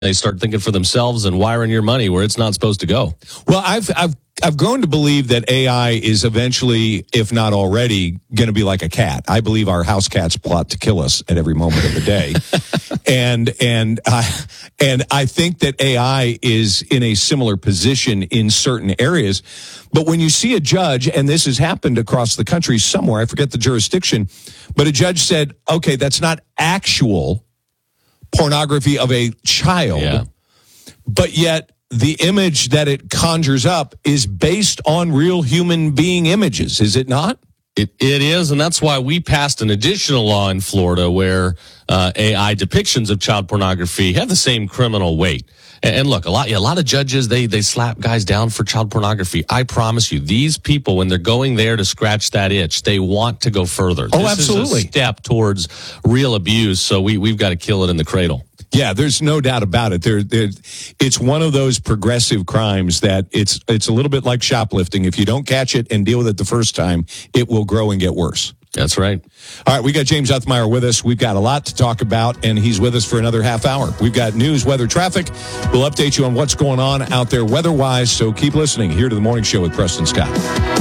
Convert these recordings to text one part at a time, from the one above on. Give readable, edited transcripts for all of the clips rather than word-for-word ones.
They start thinking for themselves and wiring your money where it's not supposed to go. Well, I've grown to believe that AI is eventually, if not already, going to be like a cat. I believe our house cats plot to kill us at every moment of the day. and I think that AI is in a similar position in certain areas. But when you see a judge, and this has happened across the country somewhere, I forget the jurisdiction, but a judge said, okay, that's not actual pornography of a child, but yet the image that it conjures up is based on real human being images, is it not? It is, and that's why we passed an additional law in Florida where AI depictions of child pornography have the same criminal weight. And look, a lot of judges, they slap guys down for child pornography. I promise you, these people, when they're going there to scratch that itch, they want to go further. Oh, absolutely. This is a step towards real abuse, so we've got to kill it in the cradle. Yeah, there's no doubt about it. It's one of those progressive crimes that it's a little bit like shoplifting. If you don't catch it and deal with it the first time, it will grow and get worse. That's right. All right, we got James Uthmeyer with us. We've got a lot to talk about, and he's with us for another half hour. We've got news, weather, traffic. We'll update you on what's going on out there weather-wise, so keep listening here to The Morning Show with Preston Scott.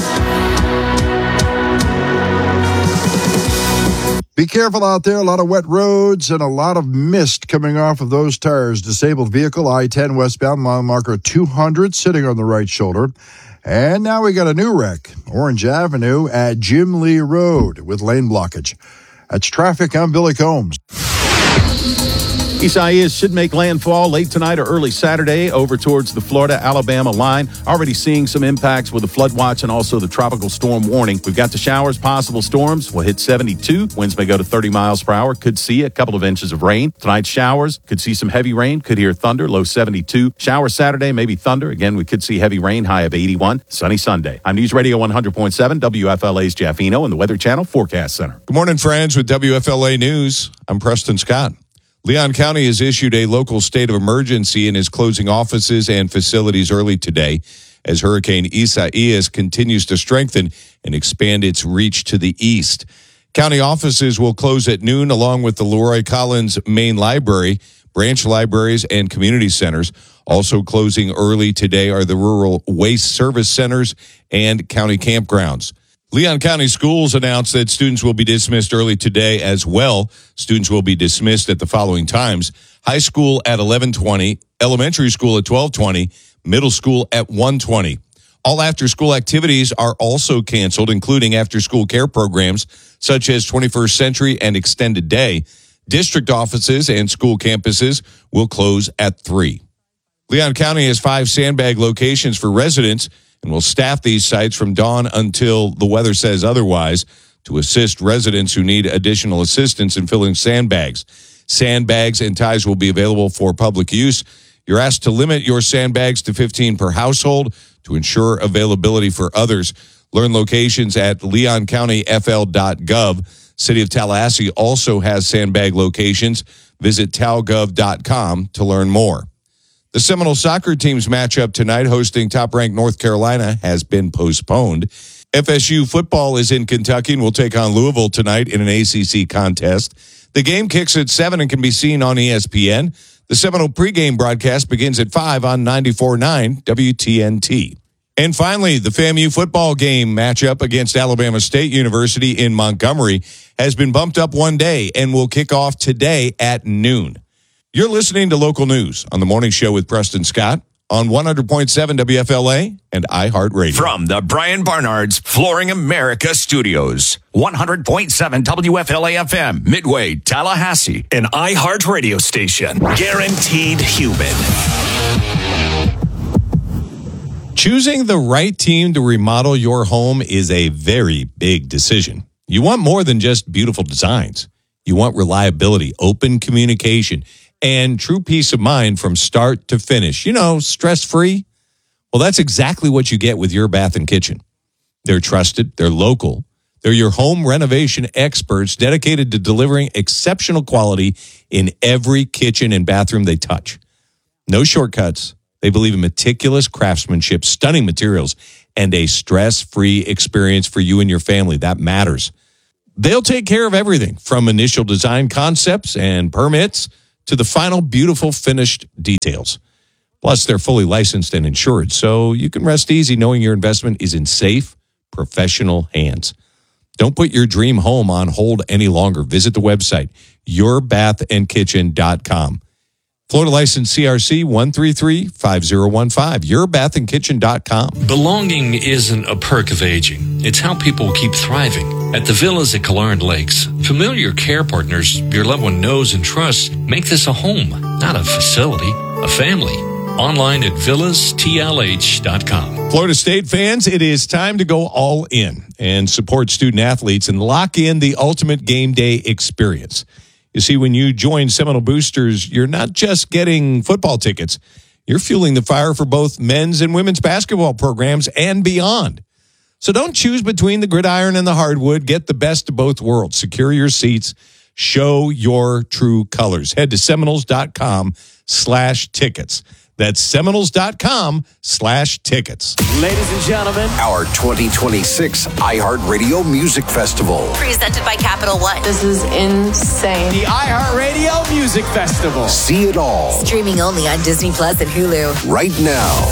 Be careful out there. A lot of wet roads and a lot of mist coming off of those tires. Disabled vehicle, I-10 westbound, mile marker 200, sitting on the right shoulder. And now we got a new wreck, Orange Avenue at Jim Lee Road with lane blockage. That's traffic. I'm Billy Combs. Isaias should make landfall late tonight or early Saturday over towards the Florida-Alabama line. Already seeing some impacts with the flood watch and also the tropical storm warning. We've got the showers, possible storms. We'll hit 72. Winds may go to 30 miles per hour. Could see a couple of inches of rain. Tonight's showers. Could see some heavy rain. Could hear thunder. Low 72. Showers Saturday, maybe thunder. Again, we could see heavy rain. High of 81. Sunny Sunday. I'm News Radio 100.7, WFLA's Jeff Eno and the Weather Channel Forecast Center. Good morning, friends, with WFLA News. I'm Preston Scott. Leon County has issued a local state of emergency and is closing offices and facilities early today as Hurricane Isaias continues to strengthen and expand its reach to the east. County offices will close at noon along with the Leroy Collins Main Library, branch libraries, and community centers. Also closing early today are the Rural Waste Service Centers and county campgrounds. Leon County Schools announced that students will be dismissed early today as well. Students will be dismissed at the following times: high school at 11:20, elementary school at 12:20, middle school at 1:20. All after-school activities are also canceled, including after-school care programs such as 21st Century and Extended Day. District offices and school campuses will close at 3. Leon County has 5 sandbag locations for residents and will staff these sites from dawn until the weather says otherwise to assist residents who need additional assistance in filling sandbags. Sandbags and ties will be available for public use. You're asked to limit your sandbags to 15 per household to ensure availability for others. Learn locations at leoncountyfl.gov. City of Tallahassee also has sandbag locations. Visit talgov.com to learn more. The Seminole soccer team's matchup tonight hosting top-ranked North Carolina has been postponed. FSU football is in Kentucky and will take on Louisville tonight in an ACC contest. The game kicks at 7 and can be seen on ESPN. The Seminole pregame broadcast begins at 5 on 94.9 WTNT. And finally, the FAMU football game matchup against Alabama State University in Montgomery has been bumped up one day and will kick off today at noon. You're listening to Local News on The Morning Show with Preston Scott on 100.7 WFLA and iHeartRadio. From the Brian Barnard's Flooring America Studios, 100.7 WFLA FM, Midway, Tallahassee, an iHeartRadio station. Guaranteed human. Choosing the right team to remodel your home is a very big decision. You want more than just beautiful designs. You want reliability, open communication, and true peace of mind from start to finish. You know, stress-free. Well, that's exactly what you get with Your Bath and Kitchen. They're trusted. They're local. They're your home renovation experts dedicated to delivering exceptional quality in every kitchen and bathroom they touch. No shortcuts. They believe in meticulous craftsmanship, stunning materials, and a stress-free experience for you and your family. That matters. They'll take care of everything from initial design concepts and permits to the final beautiful finished details. Plus, they're fully licensed and insured, so you can rest easy knowing your investment is in safe, professional hands. Don't put your dream home on hold any longer. Visit the website, yourbathandkitchen.com. Florida license CRC 1335015, yourbathandkitchen.com. Belonging isn't a perk of aging. It's how people keep thriving. At the Villas at Killearn Lakes, familiar care partners your loved one knows and trusts make this a home, not a facility, a family. Online at villastlh.com. Florida State fans, it is time to go all in and support student athletes and lock in the ultimate game day experience. You see, when you join Seminole Boosters, you're not just getting football tickets. You're fueling the fire for both men's and women's basketball programs and beyond. So don't choose between the gridiron and the hardwood. Get the best of both worlds. Secure your seats. Show your true colors. Head to Seminoles.com/tickets. That's Seminoles.com/tickets. Ladies and gentlemen, our 2026 iHeartRadio Music Festival. Presented by Capital One. This is insane. The iHeartRadio Music Festival. See it all. Streaming only on Disney Plus and Hulu. Right now.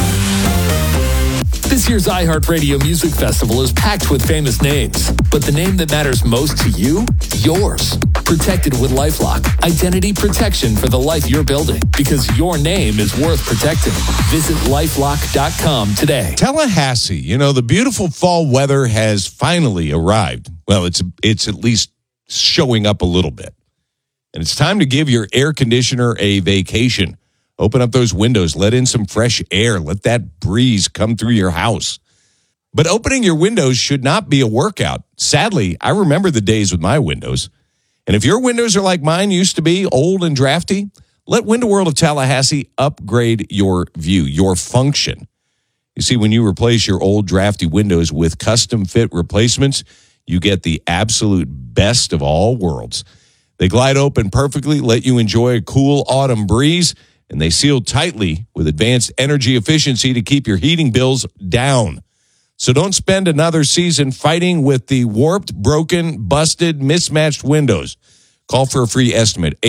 This year's iHeartRadio Music Festival is packed with famous names, but the name that matters most to you? Yours. Protected with LifeLock. Identity protection for the life you're building, because your name is worth protecting. Visit LifeLock.com today. Tallahassee, the beautiful fall weather has finally arrived. Well, it's at least showing up a little bit. And it's time to give your air conditioner a vacation. Open up those windows, let in some fresh air, let that breeze come through your house. But opening your windows should not be a workout. Sadly, I remember the days with my windows. And if your windows are like mine used to be, old and drafty, let Window World of Tallahassee upgrade your view, your function. You see, when you replace your old drafty windows with custom fit replacements, you get the absolute best of all worlds. They glide open perfectly, let you enjoy a cool autumn breeze, and they seal tightly with advanced energy efficiency to keep your heating bills down. So don't spend another season fighting with the warped, broken, busted, mismatched windows. Call for a free estimate,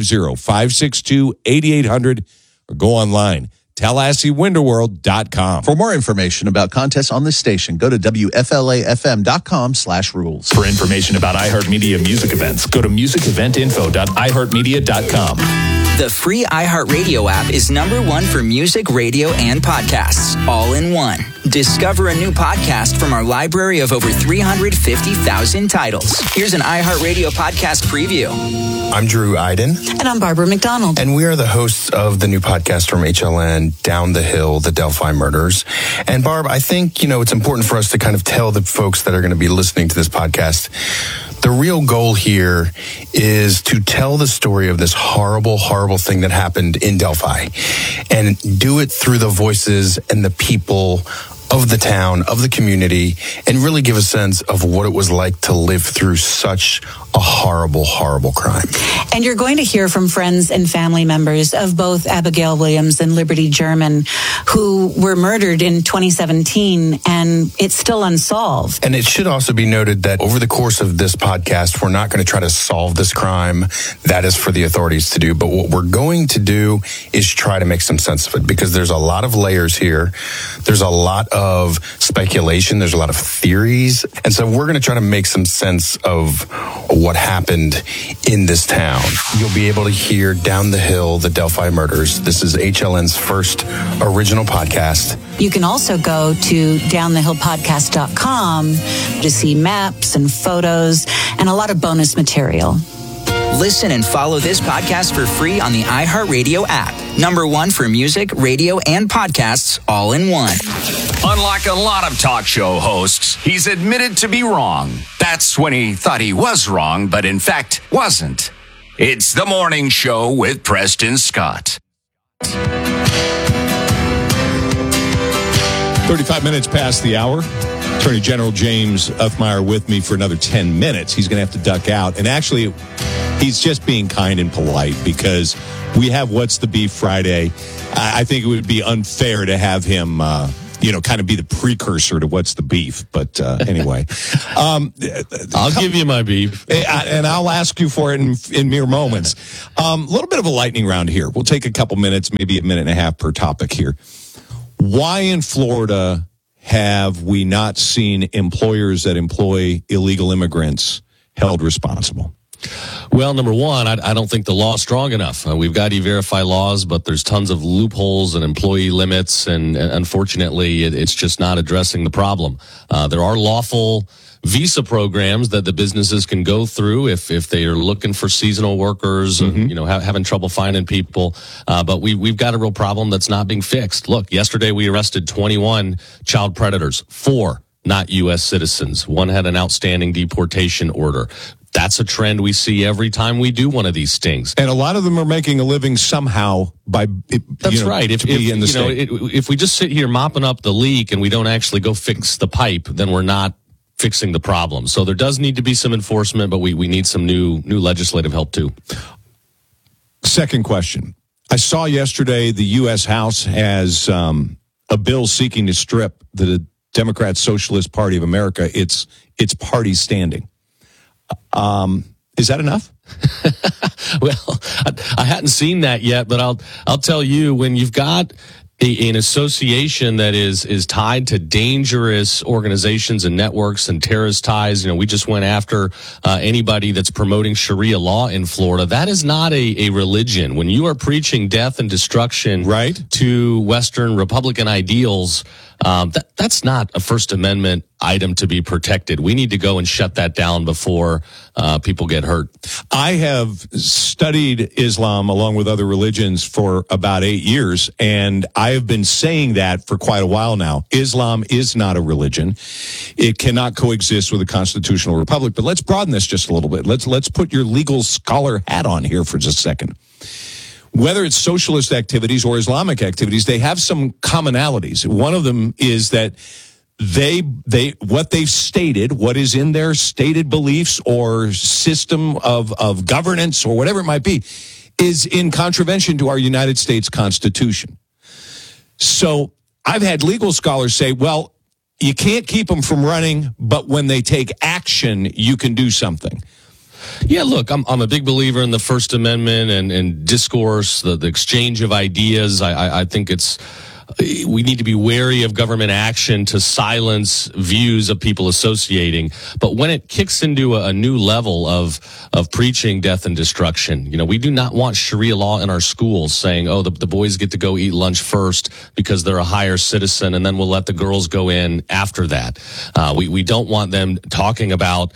850-562-8800, or go online, TallahasseeWindowWorld.com. For more information about contests on this station, go to WFLAFM.com/rules. For information about iHeartMedia music events, go to musiceventinfo.iheartmedia.com. The free iHeartRadio app is #1 for music, radio, and podcasts, all in one. Discover a new podcast from our library of over 350,000 titles. Here's an iHeartRadio podcast preview. I'm Drew Iden. And I'm Barbara McDonald. And we are the hosts of the new podcast from HLN, Down the Hill, The Delphi Murders. And Barb, I think, it's important for us to kind of tell the folks that are going to be listening to this podcast, the real goal here is to tell the story of this horrible, horrible thing that happened in Delphi and do it through the voices and the people of the town, of the community, and really give a sense of what it was like to live through such a horrible, horrible crime. And you're going to hear from friends and family members of both Abigail Williams and Liberty German, who were murdered in 2017, and it's still unsolved. And it should also be noted that over the course of this podcast, we're not going to try to solve this crime. That is for the authorities to do. But what we're going to do is try to make some sense of it, because there's a lot of layers here. There's a lot of speculation. There's a lot of theories. And so we're going to try to make some sense of what happened in this town. You'll be able to hear Down the Hill, The Delphi Murders. This is HLN's first original podcast. You can also go to downthehillpodcast.com to see maps and photos and a lot of bonus material. Listen and follow this podcast for free on the iHeartRadio app. #1 for music, radio, and podcasts, all in one. Unlike a lot of talk show hosts, he's admitted to be wrong. That's when he thought he was wrong, but in fact wasn't. It's The Morning Show with Preston Scott. 35 minutes past the hour. Attorney General James Uthmeyer with me for another 10 minutes. He's going to have to duck out. And actually, he's just being kind and polite because we have What's the Beef Friday. I think it would be unfair to have him kind of be the precursor to what's the beef. But anyway, I'll give you my beef, and I'll ask you for it in mere moments. A little bit of a lightning round here. We'll take a couple minutes, maybe a minute and a half per topic here. Why in Florida have we not seen employers that employ illegal immigrants held responsible? Well, number one, I don't think the law is strong enough. We've got E-Verify laws, but there's tons of loopholes and employee limits, and unfortunately, it's just not addressing the problem. There are lawful visa programs that the businesses can go through if they are looking for seasonal workers, having trouble finding people. But we've got a real problem that's not being fixed. Look, yesterday we arrested 21 child predators, 4 not U.S. citizens. 1 had an outstanding deportation order. That's a trend we see every time we do one of these stings. And a lot of them are making a living somehow by That's right. If we just sit here mopping up the leak and we don't actually go fix the pipe, then we're not fixing the problem. So there does need to be some enforcement, but we need some new legislative help too. Second question. I saw yesterday the U.S. House has a bill seeking to strip the Democrat Socialist Party of America its party standing. Is that enough? Well, I hadn't seen that yet, but I'll tell you, when you've got an association that is tied to dangerous organizations and networks and terrorist ties, we just went after anybody that's promoting Sharia law in Florida. That is not a religion. When you are preaching death and destruction to Western Republican ideals, that's not a First Amendment item to be protected. We need to go and shut that down before people get hurt. I have studied Islam along with other religions for about 8 years, and I have been saying that for quite a while now. Islam is not a religion. It cannot coexist with a constitutional republic. But let's broaden this just a little bit. Let's put your legal scholar hat on here for just a second. Whether it's socialist activities or Islamic activities, they have some commonalities. One of them is that what they've stated, what is in their stated beliefs or system of governance or whatever it might be, is in contravention to our United States Constitution. So I've had legal scholars say, well, you can't keep them from running, but when they take action, you can do something. Yeah, look, I'm a big believer in the First Amendment and discourse, the exchange of ideas. I think we need to be wary of government action to silence views of people associating. But when it kicks into a new level of preaching death and destruction, we do not want Sharia law in our schools saying, oh, the boys get to go eat lunch first because they're a higher citizen, and then we'll let the girls go in after that. We don't want them talking about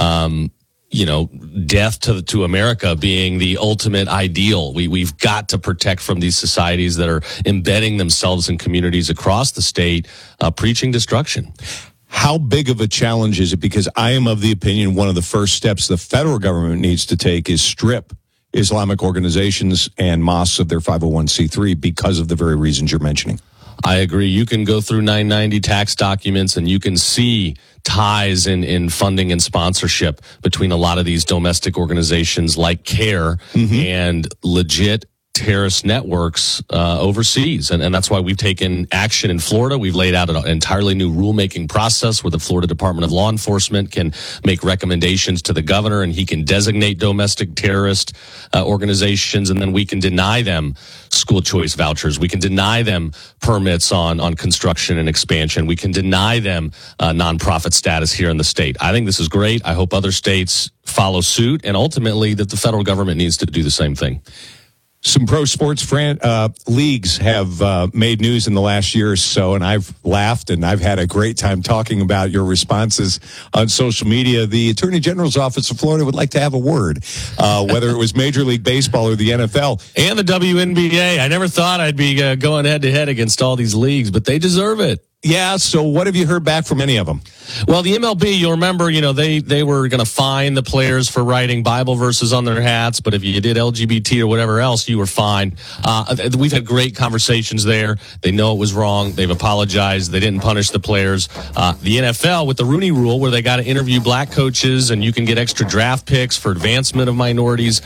death to America being the ultimate ideal. We've got to protect from these societies that are embedding themselves in communities across the state, preaching destruction. How big of a challenge is it? Because I am of the opinion one of the first steps the federal government needs to take is strip Islamic organizations and mosques of their 501c3 because of the very reasons you're mentioning. I agree. You can go through 990 tax documents and you can see ties in funding and sponsorship between a lot of these domestic organizations like CARE and legit terrorist networks overseas. And that's why we've taken action in Florida. We've laid out an entirely new rulemaking process where the Florida Department of Law Enforcement can make recommendations to the governor, and he can designate domestic terrorist organizations, and then we can deny them school choice vouchers. We can deny them permits on construction and expansion. We can deny them nonprofit status here in the state. I think this is great. I hope other states follow suit, and ultimately that the federal government needs to do the same thing. Some pro sports leagues have made news in the last year or so, and I've laughed and I've had a great time talking about your responses on social media. The Attorney General's Office of Florida would like to have a word, whether it was Major League Baseball or the NFL. And the WNBA. I never thought I'd be going head-to-head against all these leagues, but they deserve it. Yeah, so what have you heard back from any of them? Well, the MLB, you'll remember, they were going to fine the players for writing Bible verses on their hats, but if you did LGBT or whatever else, you were fined. We've had great conversations there. They know it was wrong. They've apologized. They didn't punish the players. The NFL, with the Rooney Rule, where they got to interview black coaches and you can get extra draft picks for advancement of minorities,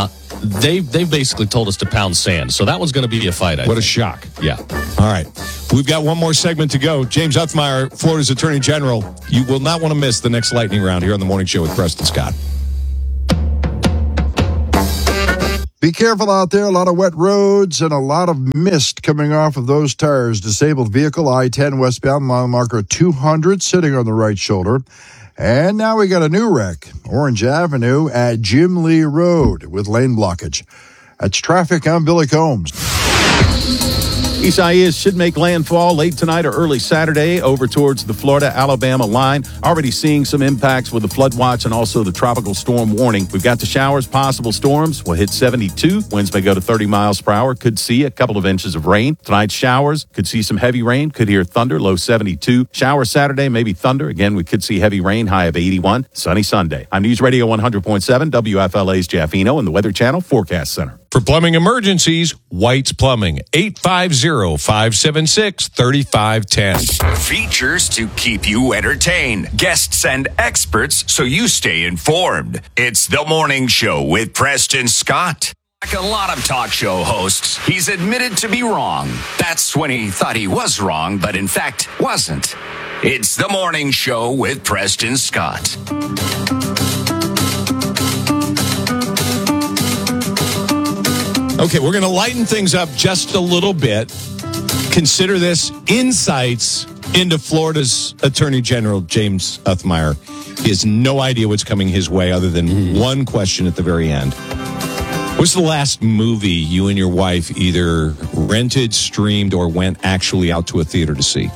they've basically told us to pound sand. So that one's going to be a fight. What a shock. Yeah. All right. We've got one more segment to go. James Uthmeyer, Florida's Attorney General. You will not want to miss the next lightning round here on the Morning Show with Preston Scott. Be careful out there. A lot of wet roads and a lot of mist coming off of those tires. Disabled vehicle, I-10 westbound, mile marker 200, sitting on the right shoulder. And now we got a new wreck. Orange Avenue at Jim Lee Road with lane blockage. That's traffic. I'm Billy Combs. Isaias should make landfall late tonight or early Saturday over towards the Florida-Alabama line. Already seeing some impacts with the flood watch and also the tropical storm warning. We've got the showers, possible storms. We'll hit 72. Winds may go to 30 miles per hour. Could see a couple of inches of rain. Tonight's showers. Could see some heavy rain. Could hear thunder. Low 72. Showers Saturday, maybe thunder. Again, we could see heavy rain. High of 81. Sunny Sunday. I'm News Radio 100.7, WFLA's Jaffino and the Weather Channel Forecast Center. For plumbing emergencies, White's Plumbing, 850-576-3510. Features to keep you entertained, guests and experts so you stay informed. It's The Morning Show with Preston Scott. Like a lot of talk show hosts, he's admitted to be wrong. That's when he thought he was wrong, but in fact wasn't. It's The Morning Show with Preston Scott. Okay, we're going to lighten things up just a little bit. Consider this insights into Florida's Attorney General, James Uthmeyer. He has no idea what's coming his way other than one question at the very end. What's the last movie you and your wife either rented, streamed, or went actually out to a theater to see?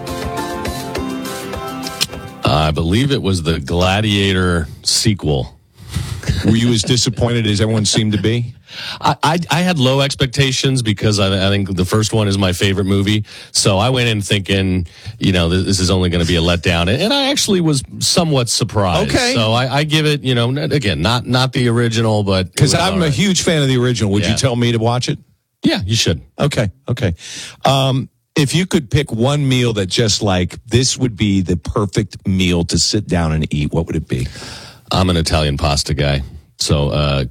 I believe it was the Gladiator sequel. Were you as disappointed as everyone seemed to be? I had low expectations because I think the first one is my favorite movie. So I went in thinking, this is only going to be a letdown. And I actually was somewhat surprised. Okay. So I give it, again, not the original, but... Because I'm a huge fan of the original. Would you tell me to watch it? Yeah, you should. Okay. If you could pick one meal that just this would be the perfect meal to sit down and eat, what would it be? I'm an Italian pasta guy. So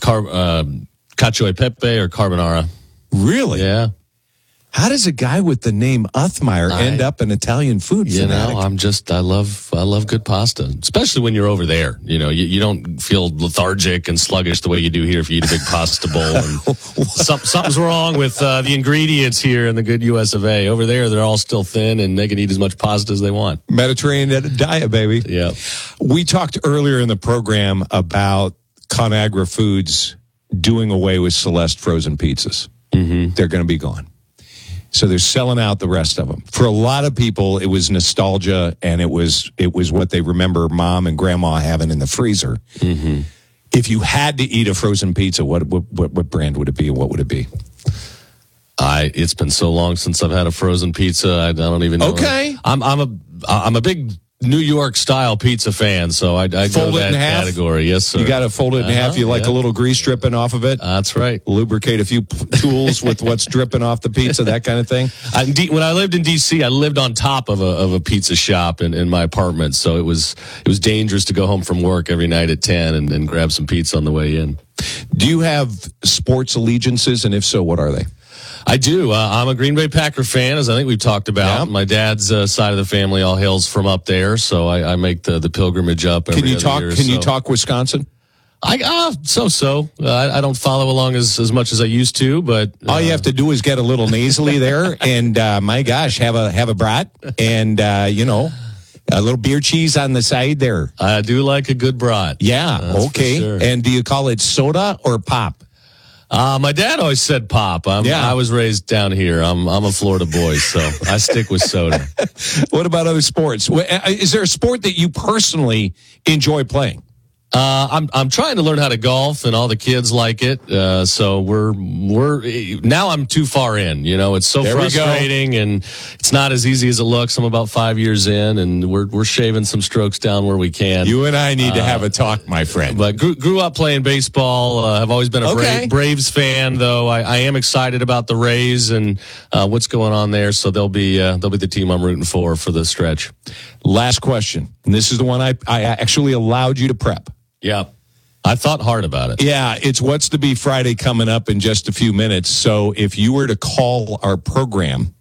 cacio e pepe or carbonara. Really? Yeah. How does a guy with the name Uthmeyer end up an Italian food fanatic? I love good pasta, especially when you're over there. You don't feel lethargic and sluggish the way you do here if you eat a big pasta bowl. And something's wrong with the ingredients here in the good US of A. Over there, they're all still thin and they can eat as much pasta as they want. Mediterranean diet, baby. Yeah. We talked earlier in the program about ConAgra Foods doing away with Celeste frozen pizzas. Mm-hmm. They're going to be gone. So they're selling out the rest of them. For a lot of people, it was nostalgia, and it was what they remember mom and grandma having in the freezer. Mm-hmm. If you had to eat a frozen pizza, what brand would it be, and what would it be? It's been so long since I've had a frozen pizza. I don't even know. Okay. I'm a big New York style pizza fan, so I go that category. Yes, sir. You got to fold it in half. You like a little grease dripping off of it. That's right. Lubricate a few tools with what's dripping off the pizza, that kind of thing. When I lived in D.C., I lived on top of a pizza shop in my apartment, so it was dangerous to go home from work every night at 10 and grab some pizza on the way in. Do you have sports allegiances, and if so, what are they? I do. I'm a Green Bay Packer fan, as I think we've talked about. Yeah. My dad's side of the family all hails from up there, so I make the pilgrimage up every Can you talk? year. Can you talk Wisconsin? So. I don't follow along as much as I used to, but all you have to do is get a little nasally there, and my gosh, have a brat, and a little beer cheese on the side there. I do like a good brat. Yeah. That's okay. For sure. And do you call it soda or pop? My dad always said pop. I was raised down here. I'm a Florida boy, so I stick with soda. What about other sports? Is there a sport that you personally enjoy playing? I'm trying to learn how to golf, and all the kids like it. So we're now I'm too far in. It's so frustrating, and it's not as easy as it looks. I'm about 5 years in, and we're shaving some strokes down where we can. You and I need to have a talk, my friend. But grew up playing baseball. I've always been a Braves fan, though. I am excited about the Rays and what's going on there. So they'll be the team I'm rooting for the stretch. Last question, and this is the one I actually allowed you to prep. Yeah. I thought hard about it. Yeah, it's What's to Be Friday coming up in just a few minutes. So if you were to call our program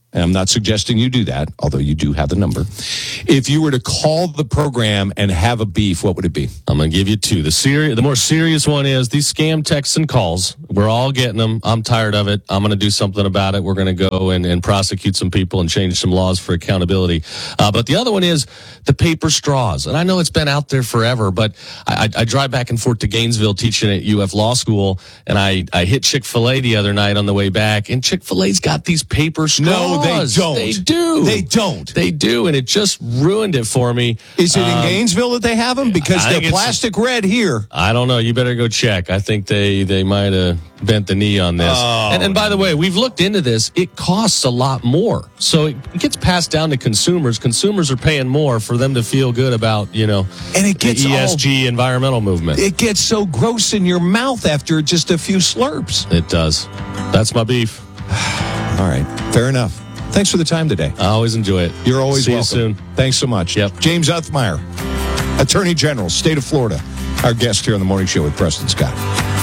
and I'm not suggesting you do that, although you do have the number. If you were to call the program and have a beef, what would it be? I'm going to give you two. The more serious one is these scam texts and calls. We're all getting them. I'm tired of it. I'm going to do something about it. We're going to go and prosecute some people and change some laws for accountability. But the other one is the paper straws. And I know it's been out there forever, but I drive back and forth to Gainesville teaching at UF Law School, and I hit Chick-fil-A the other night on the way back, and Chick-fil-A's got these paper straws. No, they don't. They do. They don't. They do, and it just ruined it for me. Is it in Gainesville that they have them? Because they're plastic red here. I don't know. You better go check. I think they might have bent the knee on this. Oh. And by the way, we've looked into this. It costs a lot more. So it gets passed down to consumers. Consumers are paying more for them to feel good about, and it gets the ESG environmental movement. It gets so gross in your mouth after just a few slurps. It does. That's my beef. All right. Fair enough. Thanks for the time today. I always enjoy it. You're always See welcome. you soon. Thanks so much. Yep. James Uthmeyer, Attorney General, State of Florida, our guest here on the Morning Show with Preston Scott.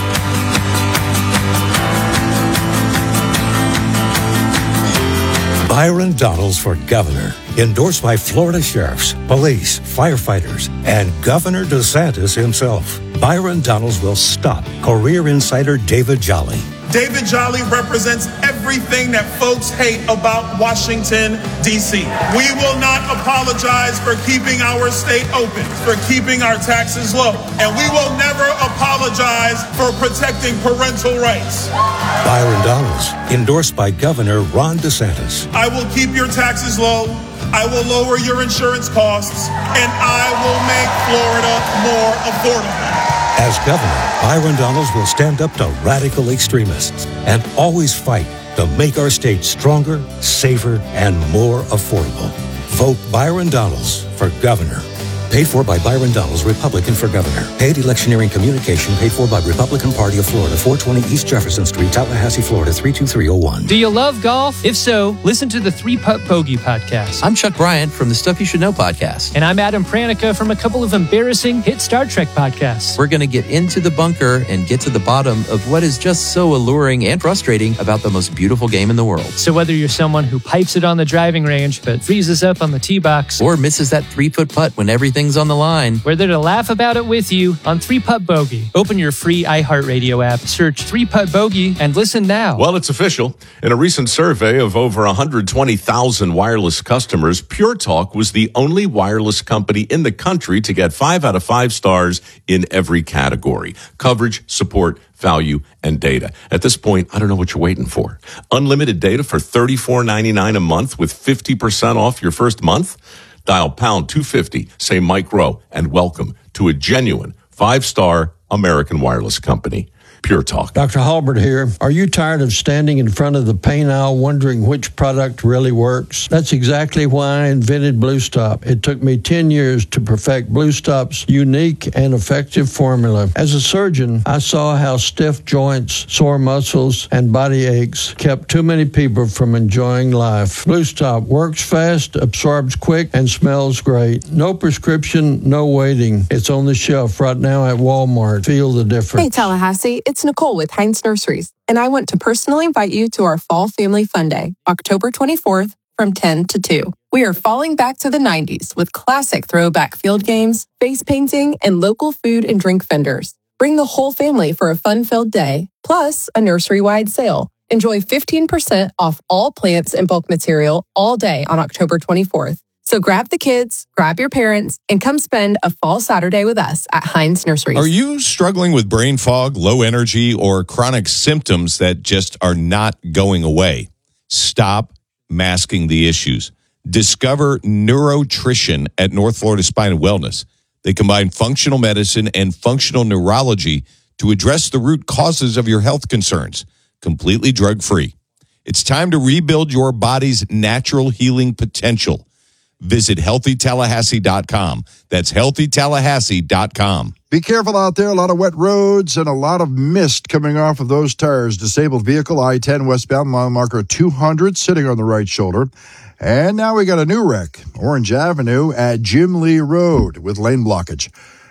Byron Donalds for governor, endorsed by Florida sheriffs, police, firefighters, and Governor DeSantis himself. Byron Donalds will stop career insider David Jolly. David Jolly represents everything that folks hate about Washington, D.C. We will not apologize for keeping our state open, for keeping our taxes low, and we will never apologize for protecting parental rights. Byron Donalds, endorsed by Governor Ron DeSantis. I will keep your taxes low, I will lower your insurance costs, and I will make Florida more affordable. As governor, Byron Donalds will stand up to radical extremists and always fight to make our state stronger, safer, and more affordable. Vote Byron Donalds for governor. Paid for by Byron Donalds, Republican for governor. Paid electioneering communication paid for by Republican Party of Florida, 420 East Jefferson Street, Tallahassee, Florida, 32301. Do you love golf? If so, listen to the 3-Putt Bogey podcast. I'm Chuck Bryant from the Stuff You Should Know podcast. And I'm Adam Pranica from a couple of embarrassing hit Star Trek podcasts. We're going to get into the bunker and get to the bottom of what is just so alluring and frustrating about the most beautiful game in the world. So whether you're someone who pipes it on the driving range but freezes up on the tee box, or misses that 3-foot putt when everything's on the line, we're there to laugh about it with you on 3-Putt Bogey. Open your free iHeartRadio app, search 3-Putt Bogey, and listen now. Well, it's official. In a recent survey of over 120,000 wireless customers, Pure Talk was the only wireless company in the country to get 5 out of 5 stars in every category: coverage, support, value, and data. At this point, I don't know what you're waiting for. Unlimited data for $34.99 a month with 50% off your first month? Dial pound 250, say Mike Rowe, and welcome to a genuine 5-star American wireless company. Pure Talk. Dr. Halbert here. Are you tired of standing in front of the paint aisle wondering which product really works? That's exactly why I invented Blue Stop. It took me 10 years to perfect Blue Stop's unique and effective formula. As a surgeon, I saw how stiff joints, sore muscles, and body aches kept too many people from enjoying life. Blue Stop works fast, absorbs quick, and smells great. No prescription, no waiting. It's on the shelf right now at Walmart. Feel the difference. Hey, Tallahassee. It's Nicole with Heinz Nurseries, and I want to personally invite you to our Fall Family Fun Day, October 24th from 10 to 2. We are falling back to the 90s with classic throwback field games, face painting, and local food and drink vendors. Bring the whole family for a fun-filled day, plus a nursery-wide sale. Enjoy 15% off all plants and bulk material all day on October 24th. So grab the kids, grab your parents, and come spend a fall Saturday with us at Heinz Nurseries. Are you struggling with brain fog, low energy, or chronic symptoms that just are not going away? Stop masking the issues. Discover Neurotrition at North Florida Spine and Wellness. They combine functional medicine and functional neurology to address the root causes of your health concerns, completely drug-free. It's time to rebuild your body's natural healing potential. Visit HealthyTallahassee.com. That's HealthyTallahassee.com. Be careful out there. A lot of wet roads and a lot of mist coming off of those tires. Disabled vehicle, I-10 westbound, mile marker 200, sitting on the right shoulder. And now we got a new wreck, Orange Avenue at Jim Lee Road with lane blockage.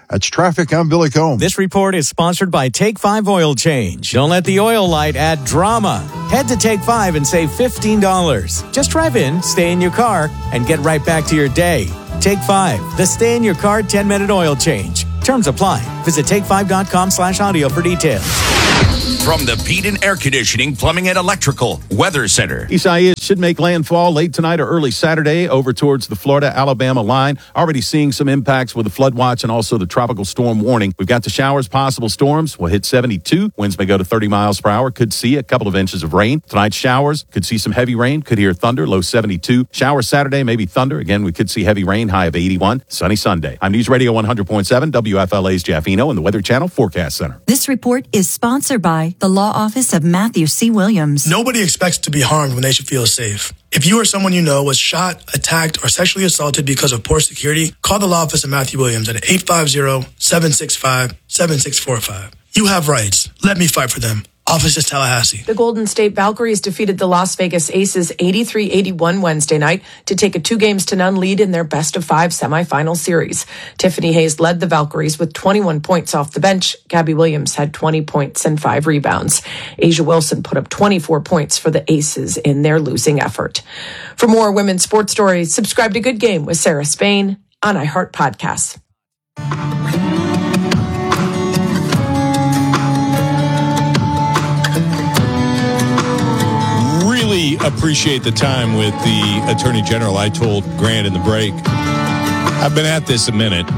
That's traffic. I'm Billy Combs. This report is sponsored by Take 5 Oil Change. Don't let the oil light add drama. Head to Take 5 and save $15. Just drive in, stay in your car, and get right back to your day. Take 5, the stay in your car 10-minute oil change. Terms apply. Visit take5.com/audio for details. From the Peden Air Conditioning, Plumbing, and Electrical Weather Center. Isaias should make landfall late tonight or early Saturday over towards the Florida-Alabama line. Already seeing some impacts with the flood watch and also the tropical storm warning. We've got the showers, possible storms. We'll hit 72. Winds may go to 30 miles per hour. Could see a couple of inches of rain. Tonight's showers. Could see some heavy rain. Could hear thunder. Low 72. Showers Saturday, maybe thunder. Again, we could see heavy rain. High of 81. Sunny Sunday. I'm News Radio 100.7, WFLA's Jaffino and the Weather Channel Forecast Center. This report is sponsored by the Law Office of Matthew C. Williams. Nobody expects to be harmed when they should feel safe. If you or someone you know was shot, attacked, or sexually assaulted because of poor security, call the Law Office of Matthew Williams at 850-765-7645. You have rights. Let me fight for them. Office is Tallahassee. The Golden State Valkyries defeated the Las Vegas Aces 83-81 Wednesday night to take a 2-0 lead in their best-of-5 semifinal series. Tiffany Hayes led the Valkyries with 21 points off the bench. Gabby Williams had 20 points and 5 rebounds. Asia Wilson put up 24 points for the Aces in their losing effort. For more women's sports stories, subscribe to Good Game with Sarah Spain on iHeart Podcasts. Appreciate the time with the Attorney General. I told Grant in the break, I've been at this a minute,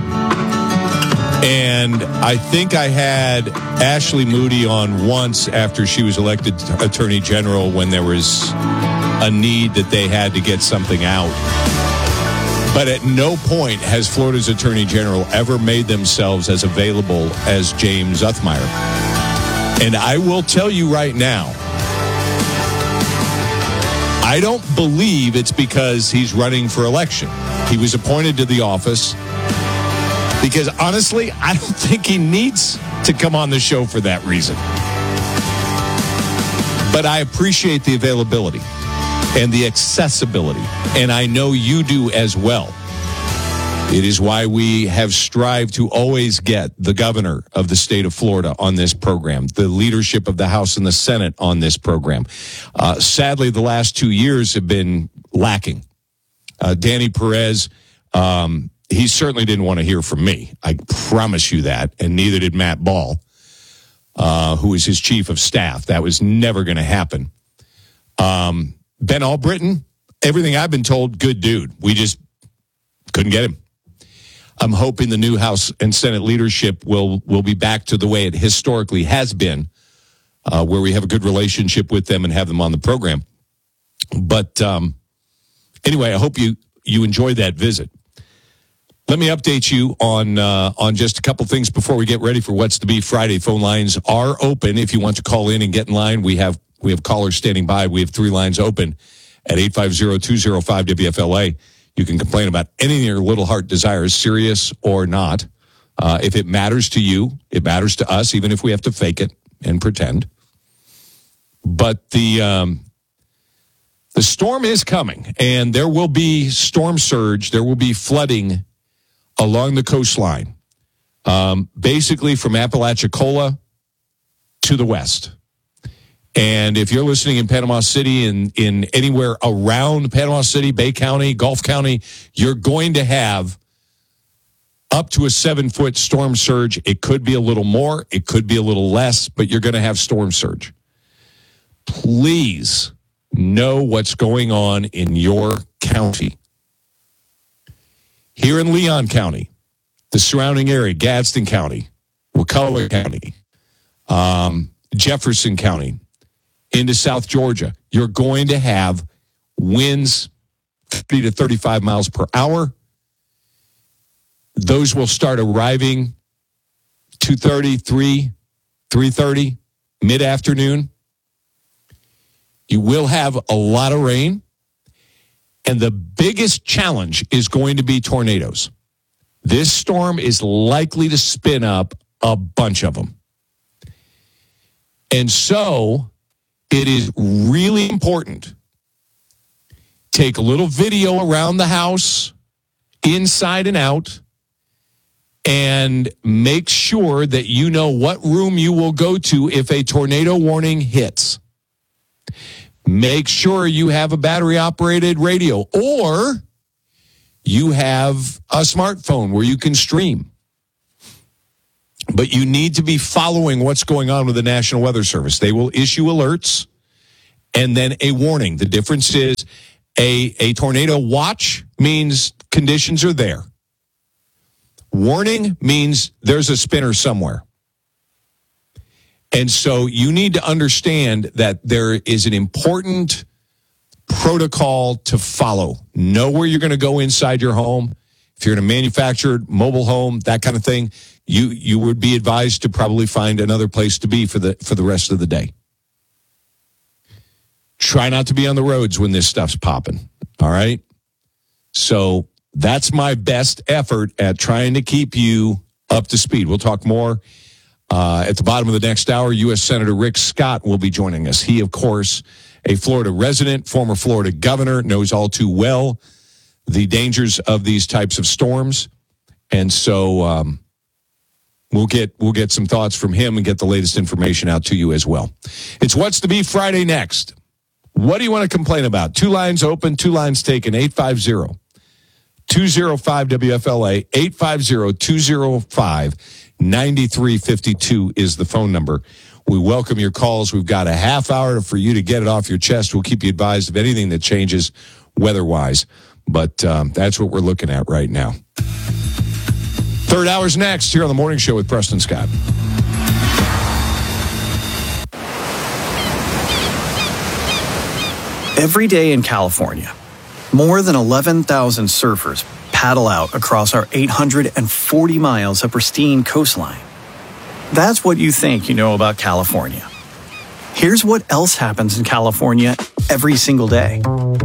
and I think I had Ashley Moody on once after she was elected Attorney General when there was a need that they had to get something out. But at no point has Florida's Attorney General ever made themselves as available as James Uthmeyer. And I will tell you right now, I don't believe it's because he's running for election. He was appointed to the office because, honestly, I don't think he needs to come on the show for that reason. But I appreciate the availability and the accessibility, and I know you do as well. It is why we have strived to always get the governor of the state of Florida on this program, the leadership of the House and the Senate on this program. Sadly, the last 2 years have been lacking. Danny Perez, he certainly didn't want to hear from me. I promise you that. And neither did Matt Ball, who is his chief of staff. That was never going to happen. Ben Albritton, everything I've been told, good dude. We just couldn't get him. I'm hoping the new House and Senate leadership will be back to the way it historically has been, where we have a good relationship with them and have them on the program. But anyway, I hope you enjoyed that visit. Let me update you on just a couple things before we get ready for What's to Be Friday. Phone lines are open. If you want to call in and get in line, we have callers standing by. We have 3 lines open at 850-205-WFLA. You can complain about anything your little heart desires, serious or not. If it matters to you, it matters to us, even if we have to fake it and pretend. But the storm is coming, and there will be storm surge. There will be flooding along the coastline, basically from Apalachicola to the west. And if you're listening in Panama City and in anywhere around Panama City, Bay County, Gulf County, you're going to have up to a 7-foot storm surge. It could be a little more. It could be a little less, but you're going to have storm surge. Please know what's going on in your county. Here in Leon County, the surrounding area, Gadsden County, Wakulla County, Jefferson County, into South Georgia, you're going to have winds 30 to 35 miles per hour. Those will start arriving 2:30, 3:30, mid-afternoon. You will have a lot of rain. And the biggest challenge is going to be tornadoes. This storm is likely to spin up a bunch of them. And so it is really important. Take a little video around the house, inside and out, and make sure that you know what room you will go to if a tornado warning hits. Make sure you have a battery-operated radio, or you have a smartphone where you can stream. But you need to be following what's going on with the National Weather Service. They will issue alerts and then a warning. The difference is a tornado watch means conditions are there. Warning means there's a spinner somewhere. And so you need to understand that there is an important protocol to follow. Know where you're going to go inside your home. If you're in a manufactured mobile home, that kind of thing, you would be advised to probably find another place to be for the rest of the day. Try not to be on the roads when this stuff's popping. All right? So that's my best effort at trying to keep you up to speed. We'll talk more at the bottom of the next hour. U.S. Senator Rick Scott will be joining us. He, of course, a Florida resident, former Florida governor, knows all too well the dangers of these types of storms. And so we'll get some thoughts from him and get the latest information out to you as well. It's What's to Be Friday next. What do you want to complain about? 2 lines open, 2 lines taken, 850-205-WFLA, 850-205-9352 is the phone number. We welcome your calls. We've got a half hour for you to get it off your chest. We'll keep you advised of anything that changes weather-wise. But that's what we're looking at right now. Third hour's next here on The Morning Show with Preston Scott. Every day in California, more than 11,000 surfers paddle out across our 840 miles of pristine coastline. That's what you think you know about California. Here's what else happens in California every single day.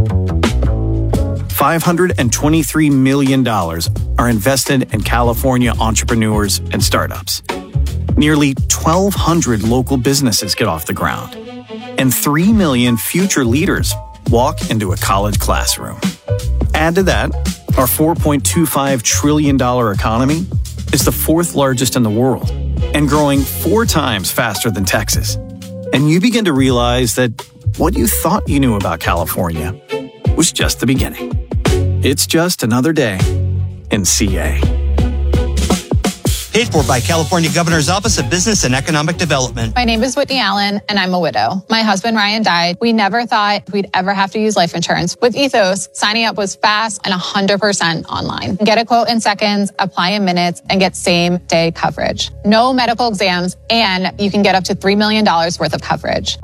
$523 million are invested in California entrepreneurs and startups. Nearly 1,200 local businesses get off the ground. And 3 million future leaders walk into a college classroom. Add to that, our $4.25 trillion economy is the 4th largest in the world and growing 4 times faster than Texas. And you begin to realize that what you thought you knew about California was just the beginning. It's just another day in CA. Paid for by California Governor's Office of Business and Economic Development. My name is Whitney Allen, and I'm a widow. My husband, Ryan, died. We never thought we'd ever have to use life insurance. With Ethos, signing up was fast and 100% online. Get a quote in seconds, apply in minutes, and get same-day coverage. No medical exams, and you can get up to $3 million worth of coverage.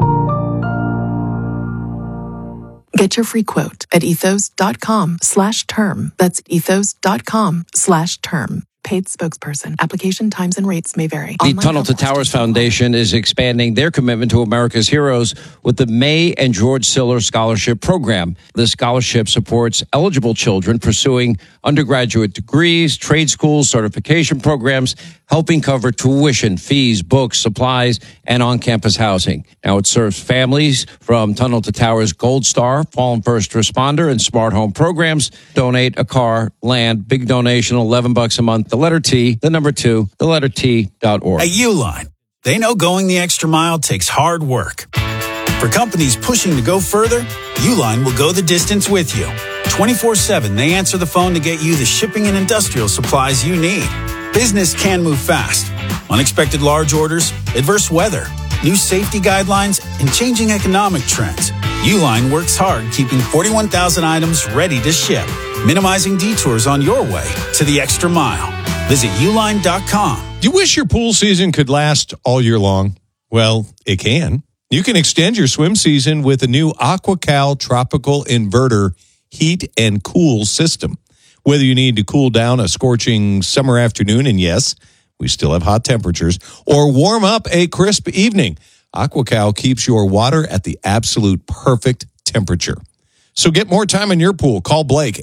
Get your free quote at ethos.com/term. That's ethos.com/term. Paid spokesperson. Application times and rates may vary. The Tunnel to Towers Foundation is expanding their commitment to America's heroes with the May and George Siller Scholarship Program. This scholarship supports eligible children pursuing undergraduate degrees, trade schools, certification programs, helping cover tuition, fees, books, supplies, and on-campus housing. Now it serves families from Tunnel to Towers Gold Star, Fallen First Responder, and Smart Home programs. Donate a car, land, big donation, $11 a month. The letter T, the number 2, the letter T.org. At Uline, they know going the extra mile takes hard work. For companies pushing to go further, Uline will go the distance with you. 24/7, they answer the phone to get you the shipping and industrial supplies you need. Business can move fast. Unexpected large orders, adverse weather, new safety guidelines, and changing economic trends. Uline works hard keeping 41,000 items ready to ship, minimizing detours on your way to the extra mile. Visit uline.com. Do you wish your pool season could last all year long? Well, it can. You can extend your swim season with a new AquaCal Tropical Inverter heat and cool system. Whether you need to cool down a scorching summer afternoon, and yes, we still have hot temperatures, or warm up a crisp evening, AquaCal keeps your water at the absolute perfect temperature. So get more time in your pool. Call Blake,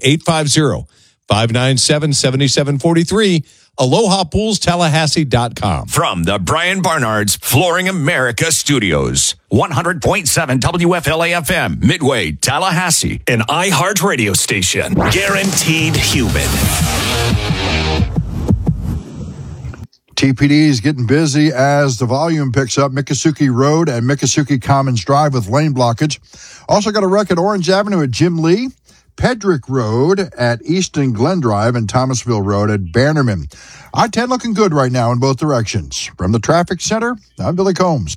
850-597-7743, AlohaPoolsTallahassee.com. From the Brian Barnard's Flooring America Studios, 100.7 WFLA FM, Midway, Tallahassee, an iHeart radio station. Guaranteed human. TPD is getting busy as the volume picks up. Miccosukee Road and Miccosukee Commons Drive with lane blockage. Also got a wreck at Orange Avenue at Jim Lee, Pedrick Road at Easton Glen Drive, and Thomasville Road at Bannerman. I-10 looking good right now in both directions. From the traffic center, I'm Billy Combs.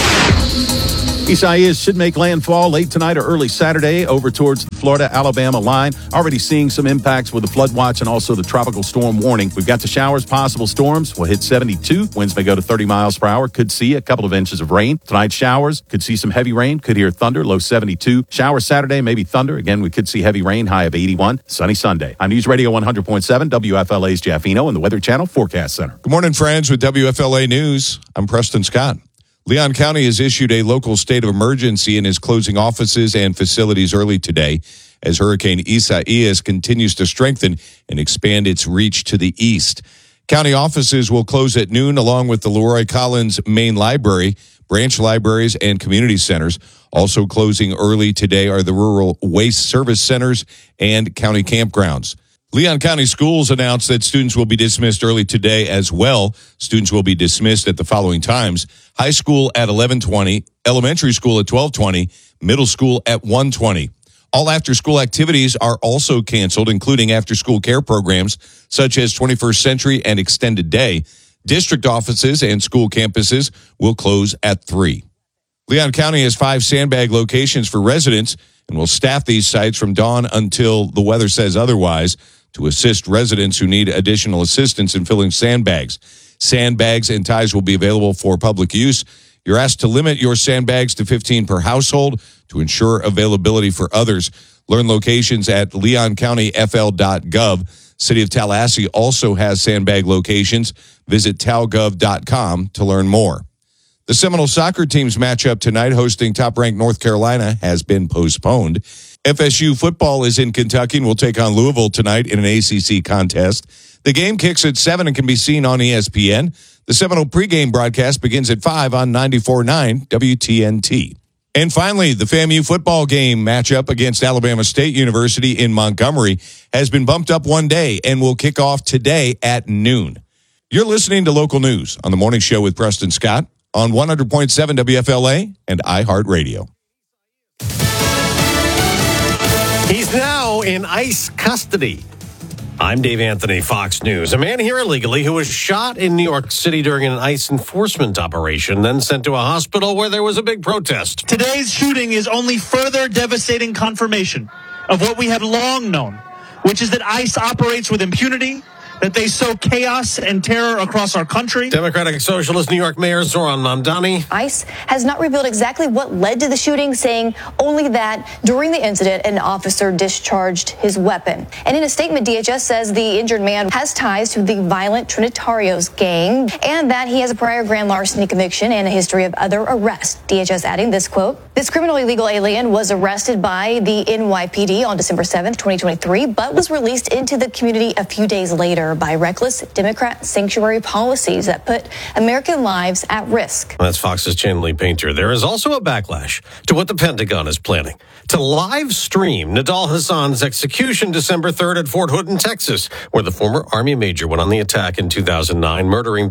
Isaias should make landfall late tonight or early Saturday over towards the Florida-Alabama line. Already seeing some impacts with the flood watch and also the tropical storm warning. We've got the showers, possible storms. We'll hit 72. Winds may go to 30 miles per hour. Could see a couple of inches of rain. Tonight, showers. Could see some heavy rain. Could hear thunder. Low 72. Showers Saturday, maybe thunder. Again, we could see heavy rain. High of 81. Sunny Sunday. On News Radio 100.7, WFLA's Jeff Eno and the Weather Channel Forecast Center. Good morning, friends. With WFLA News, I'm Preston Scott. Leon County has issued a local state of emergency and is closing offices and facilities early today as Hurricane Isaias continues to strengthen and expand its reach to the east. County offices will close at noon along with the Leroy Collins Main Library, branch libraries, and community centers. Also closing early today are the Rural Waste Service Centers and county campgrounds. Leon County Schools announced that students will be dismissed early today as well. Students will be dismissed at the following times: high school at 11:20, elementary school at 12:20, middle school at 1:20. All after-school activities are also canceled, including after-school care programs such as 21st Century and Extended Day. District offices and school campuses will close at 3. Leon County has 5 sandbag locations for residents and will staff these sites from dawn until the weather says otherwise to assist residents who need additional assistance in filling sandbags. Sandbags and ties will be available for public use. You're asked to limit your sandbags to 15 per household to ensure availability for others. Learn locations at leoncountyfl.gov. City of Tallahassee also has sandbag locations. Visit talgov.com to learn more. The Seminole soccer team's matchup tonight hosting top-ranked North Carolina has been postponed. FSU football is in Kentucky and will take on Louisville tonight in an ACC contest. The game kicks at 7 and can be seen on ESPN. The Seminole pregame broadcast begins at 5 on 94.9 WTNT. And finally, the FAMU football game matchup against Alabama State University in Montgomery has been bumped up one day and will kick off today at noon. You're listening to Local News on the Morning Show with Preston Scott on 100.7 WFLA and iHeartRadio. He's now in ICE custody. I'm Dave Anthony, Fox News. A man here illegally who was shot in New York City during an ICE enforcement operation, then sent to a hospital where there was a big protest. Today's shooting is only further devastating confirmation of what we have long known, which is that ICE operates with impunity, that they sow chaos and terror across our country. Democratic Socialist New York Mayor Zoran Mamdani. ICE has not revealed exactly what led to the shooting, saying only that during the incident, an officer discharged his weapon. And in a statement, DHS says the injured man has ties to the violent Trinitarios gang and that he has a prior grand larceny conviction and a history of other arrests. DHS adding this quote: "This criminally illegal alien was arrested by the NYPD on December 7th, 2023, but was released into the community a few days later by reckless Democrat sanctuary policies that put American lives at risk." That's Fox's Chanley Painter. There is also a backlash to what the Pentagon is planning to live stream Nidal Hassan's execution December 3rd at Fort Hood in Texas, where the former Army major went on the attack in 2009, murdering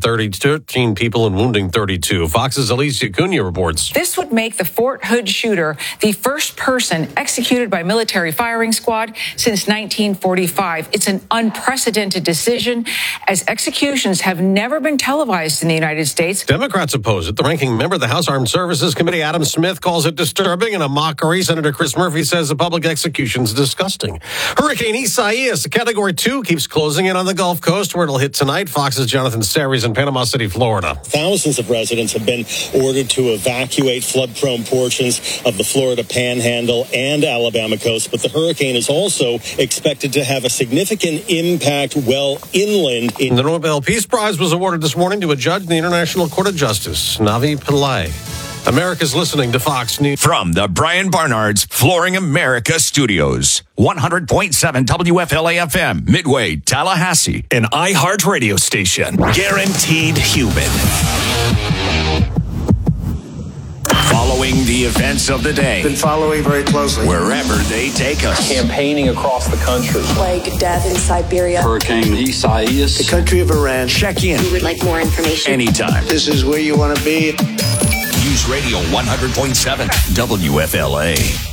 13 people and wounding 32. Fox's Alicia Cunha reports. This would make the Fort Hood shooter the first person executed by military firing squad since 1945. It's an unprecedented decision, as executions have never been televised in the United States. Democrats oppose it. The ranking member of the House Armed Services Committee, Adam Smith, calls it disturbing and a mockery. Senator Chris Murphy says the public execution is disgusting. Hurricane Isaias, a Category 2, keeps closing in on the Gulf Coast, where it'll hit tonight. Fox's Jonathan Saries in Panama City, Florida. Thousands of residents have been ordered to evacuate flood-prone portions of the Florida Panhandle and Alabama coast, but the hurricane is also expected to have a significant impact well inland. The Nobel Peace Prize was awarded this morning to a judge in the International Court of Justice, Navi Pillai. America's listening to Fox News. From the Brian Barnard's Flooring America Studios, 100.7 WFLA FM, Midway, Tallahassee. An iHeart radio station. Guaranteed human. Follow following the events of the day. Been following very closely. Wherever they take us. Campaigning across the country. Plague, death in Siberia. Hurricane Isaias. The country of Iran. Check in. We would like more information. Anytime. This is where you want to be. News Radio 100.7 WFLA.